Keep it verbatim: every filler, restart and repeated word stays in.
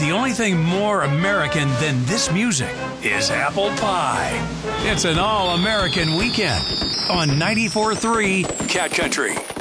the only thing more American than this music is apple pie. It's an all-American weekend on ninety-four point three Cat Country.